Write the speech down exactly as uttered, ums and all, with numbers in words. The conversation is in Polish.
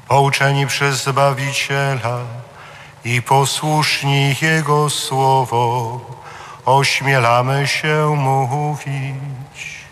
Pouczeni przez Zbawiciela i posłuszni Jego słowo, ośmielamy się mówić.